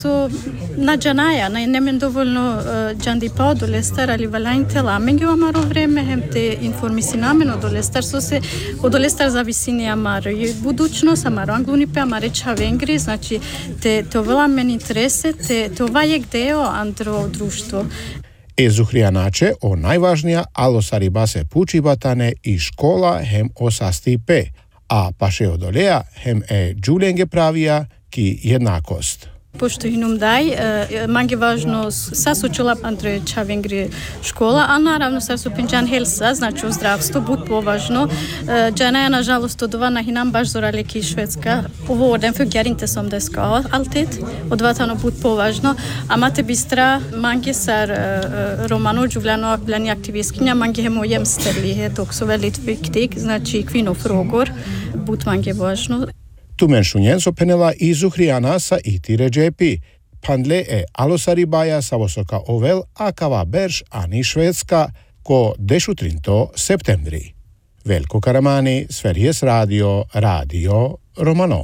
Na Джаная, немен доволно джандипа до Лестер, али валајнте ламенги амаро време, хем те информисинамено до Лестер, со се од Лестер зависини амаро и будучност, амаро англуни пе, амаре чавенгри, значи те това мен интересе, те това е део андро друштво. Zuhrianače o najvažnija alosariba se pučibatane i škola hem osastipe, a paše odolea hem džulenge pravija ki jednakost. Pošto hinum daj, mange važno sa su čula Andre Čavengri škola, a naravno sa su pinđan helsa, znači o zdravstvu, bud považno. Džana je nažalost od na hinam baš zoraleki i Švedska. Vården fungerar inte som det ska alltid, och det var bud považno. A mate bistra, mange sar Romano Đuvljano bland aktivistkinja, mange hemo jämställdhet också väldigt viktig, znači kvinnofrågor, bud mange važno. Tumenšunjen so penela i Zuhriana sa iti Redžepi. Pandle alosaribaja sa vosoka ovel akava berš ani Švedska ko dešutrinto septembri. Veljko Karamani, Sveriges Radio, Radio Romano.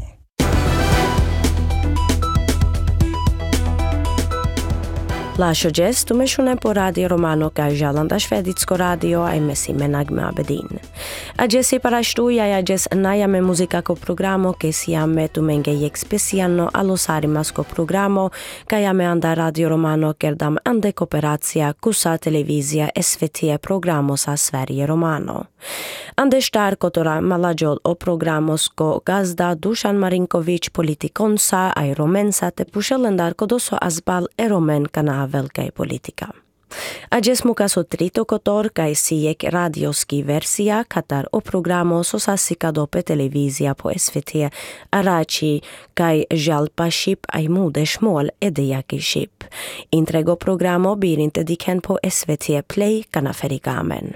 Lascio gesto mešune po Radio Romano ka Žalanda švedicko radio a mesi menagme abedin. A gesi paraštu ja ges najame muzikako programo ke si jame tu menge jek specijalno alosarimasko programo ka jame anda Radio Romano kerdam ande kooperacija kusa televizija SVT programo sa Sverige Romano. Ande štarkotora malađol o programosko gazda Dušan Marinković politikonsa a romensa te pušelendar kodoso azbal romen kana velika politika. A gjes muka so trito kotor kaj sijek radioski versija katar o programo so sasika dope televizija po SVT a rači kaj žalpa šip aj mude šmol edejaki šip. Intrego programo birinte diken po SVT Play kana ferigamen.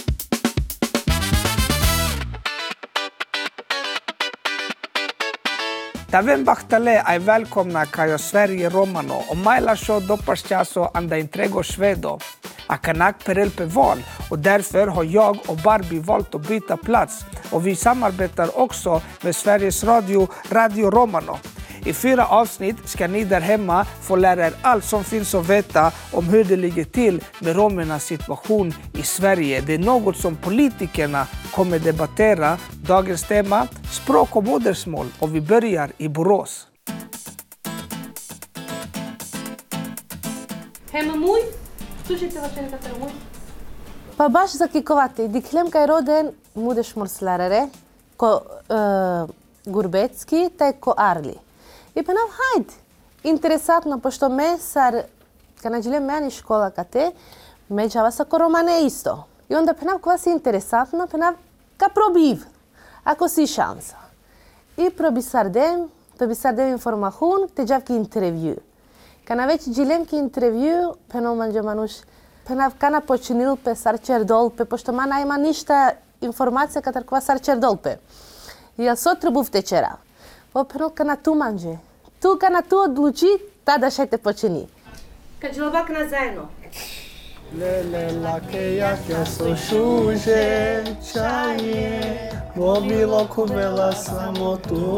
Taven Bachtale är välkomna kajo Sverige Romano och Maila show dopparschaso anda intrego Svedo. Akanak perelpe val och därför har jag och Barbie valt att byta plats och vi samarbetar också med Sveriges Radio, Radio Romano. I 4 avsnitt ska ni där hemma få lära er allt som finns att veta om hur det ligger till med romernas situation i Sverige. Det är något som politikerna kommer debattera. Dagens tema, språk och modersmål, och vi börjar i Borås. Hemma moj, слушайте вашата търмой. Па баш за киковате, диклем кај роден мудеш морсларере, ко Гурбецки, тај ко Арли. И пенав, хајд, интересатно, пошто ме сар, кана джиле ме ани школа кате, ме джава са ко романе исто. И онда пенав, кога си интересатно, пенав, ка пробив, ако си шанса. И пробисардем информахун, те джав ки интервju. Кана веќе джилем ки интервju, пенав манджа мануш, пенав, кана починил пе сар чердолпе, пошто мана има ништа информација катар кога сар чердолпе. И ја сотребув течера. Пенал кана ту манже. Ту кана ту одлучи, тада ще те почини. Каджлобак на заедно. Lele la che ja so šuže čaje, mobilo kubela samo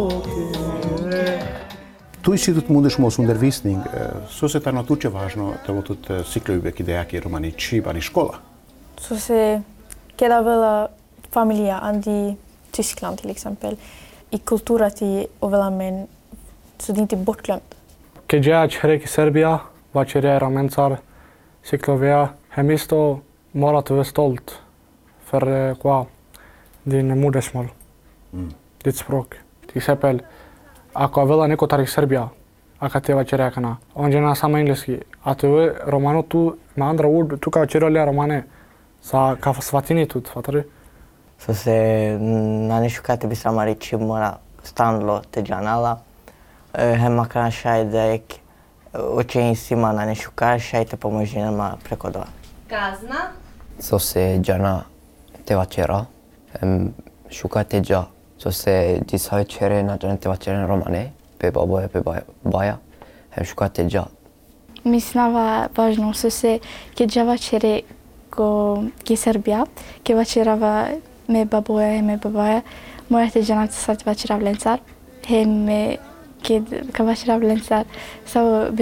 tuke. Tu institut modersmåls undervisning, så sätter naturligtvis važno da låtit cykluve idejaki romanici bani škola. Så se keda vela familia andi Tyskland till exempel. I kultura till ovelamen så det inte bortglömt. Keďa čerek Serbia, vačeria ramencar, cyklovia, hemisto mora att vara stolt för din modersmål, ditt språk. Till exempel, ako vela neko tarik Serbia, aka te vačeria kana, on žena sama engleski, a tu romano tu med andra ord, tu kao čerolia romane, sa ka svatini tu, fattar du? Så se na nešukate bi sama reći mora stanlo te džanala. Hema kana šajdek učenicima na nešuka šajte pomoži nama preko dva. Kazna? Så se džana te vačera. Šukate dža. Så se disa večere na džane te vačere romane. Pe baboja, pe baja. Šukate dža. Mislim važno so se keďa vačere ki Serbia, ke vačerava me baboja, me babaja, morate džanat sat vačera vlencar. Heme أكيد كبشرب الإنسان سو